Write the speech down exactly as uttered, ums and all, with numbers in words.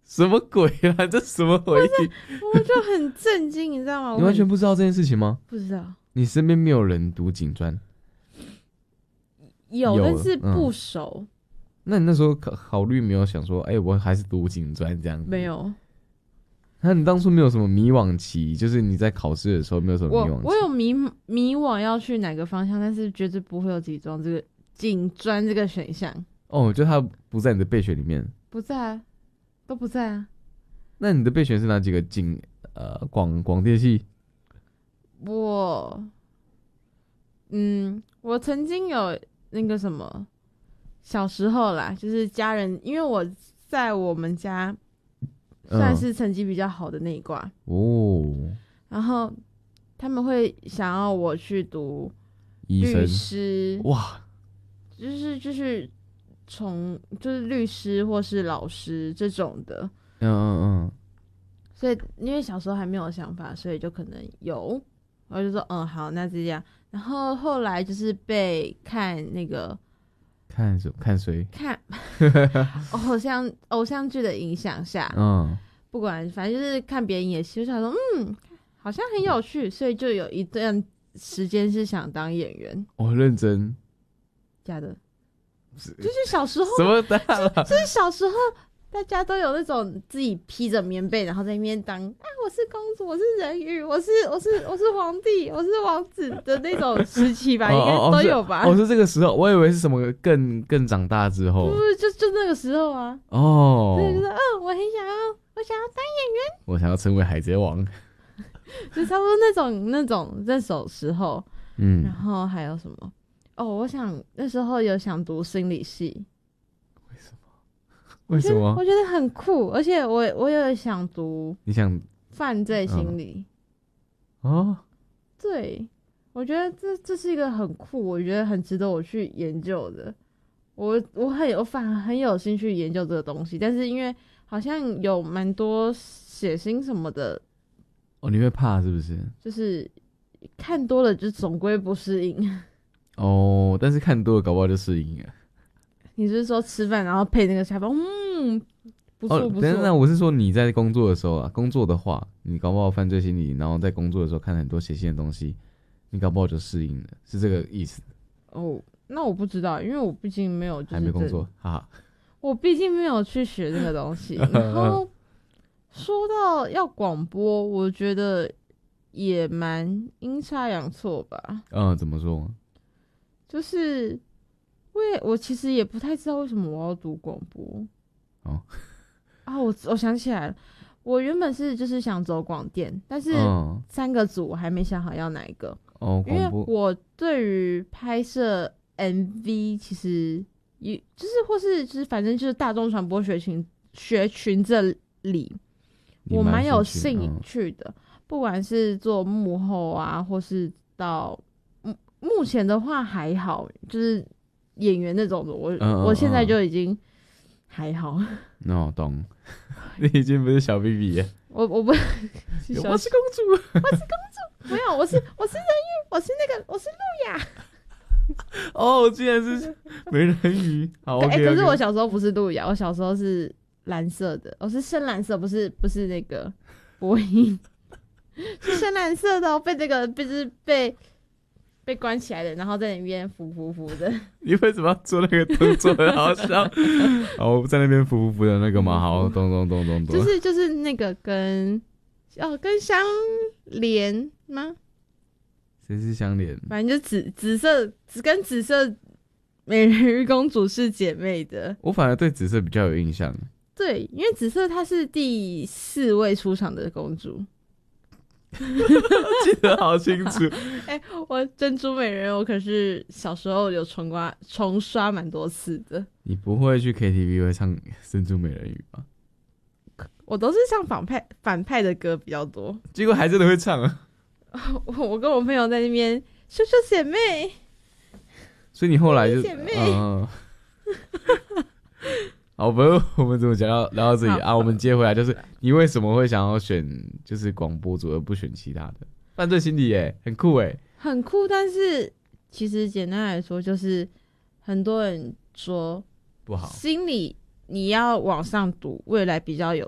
什么鬼啊？这什么回忆？ 我就很震惊，你知道吗？ 你完全不知道这件事情吗？ 不知道。 你身边没有人读警专？ 有，但是不熟。嗯、 那你那时候考考虑没有想说，哎、欸，我还是读警专这样子？ 没有。 那你当初没有什么迷惘期，就是你在考试的时候没有什么迷惘期？ 我我有迷迷惘要去哪个方向，但是绝对不会有警专这个警专这个选项。 哦，就它不在你的备选里面。 不在啊，都不在啊。 那你的备选是哪几个警？呃，广广电系？ 我，嗯，我曾经有那个什么，小时候啦，就是家人，因为我在我们家。算是成绩比较好的那一挂哦， 然后他们会想要我去读律师， 哇， 就是就是从就是律师或是老师这种的， 嗯嗯嗯， 所以因为小时候还没有想法，所以就可能有，我就说嗯好，那这样，然后后来就是被看那个看什么看谁看偶像偶像剧的影响下， 嗯。 不管反正就是看别人演戏，就想说嗯，好像很有趣，所以就有一段时间是想当演员。 哦，认真？ 假的？就是小时候什么的啦？ 就是小时候大家都有那种自己披着棉被，然后在那边当啊，我是公主，我是人鱼，我是我是我是皇帝，我是王子的那种时期吧，应该都有吧？ 哦，是这个时候，我以为是什么更更长大之后。 不是，就就那个时候啊。 哦。 对，就是嗯，我很想要。我想要当演员， 我想要成为海贼王， 就差不多那种那种那种时候， 嗯， 然后还有什么？哦，我想那时候有想读心理系， 为什么？为什么？ 我觉得很酷，而且我我有想读， 你想犯罪心理？ 哦， 对，我觉得这这是一个很酷，我觉得很值得我去研究的。我我很有反很有兴趣研究这个东西，但是因为好像有蛮多血腥什么的， 哦，你会怕是不是？ 就是看多了就总归不适应。 哦，但是看多了搞不好就适应了。 你是说吃饭然后配那个下饭，嗯，不错不错。 但是那我是说你在工作的时候啊，工作的话，你搞不好犯罪心理，然后在工作的时候看很多血腥的东西，你搞不好就适应了，是这个意思？ 哦，那我不知道，因为我毕竟没有、就是、 还没工作，哈哈。 我毕竟没有去学这个东西。然后说到要广播，我觉得也蛮阴差阳错吧。 嗯，怎么说？ 就是我也我其实也不太知道为什么我要读广播。 哦， 啊，我我想起来了，我原本是就是想走广电，但是三个组我还没想好要哪一个。 哦， 因为我对于拍摄 M V 其实也就是或是就是反正就是大众传播学群学群这里，我蛮有兴趣的。嗯、不管是做幕后啊，或是到目前的话还好，就是演员那种的，我、嗯、我现在就已经还好。 那我懂，你已经不是小 B B 了。 我我不，我是公主，我是公主，没有，我是我是人鱼，我是那个我是路亚。 哦，竟然是美人鱼。好，哎、 欸，可是我小时候不是路亚，我小时候是蓝色的，我是深蓝色，不是不是那个波音，是深蓝色的、哦，被这个被就是被被关起来的，然后在那边浮浮浮的。 你为什么要做那个动作？很好笑。哦，在那边浮浮浮的那个嘛，好，咚咚咚咚咚。 就是就是那个跟哦跟相连吗？ 谁是相连？ 反正就紫紫色，只跟紫色美人鱼公主是姐妹的。 我反而对紫色比较有印象。 对，因为紫色她是第四位出场的公主。 记得好清楚。 哎、欸，我珍珠美人我可是小时候有重刷重刷蛮多次的。 你不会去 K T V 会唱珍珠美人鱼吧？ 我都是唱反派反派的歌比较多。 结果还真的会唱啊！ 我跟我朋友在那边秀秀姐妹， 所以你后来就姐妹。 嗯好，我们我们怎么讲到聊到这里啊？我们接回来，就是你为什么会想要选就是广播组而不选其他的？犯罪心理耶，很酷耶， 很酷。但是其实简单来说，就是很多人说不好， 心理你要往上读，未来比较有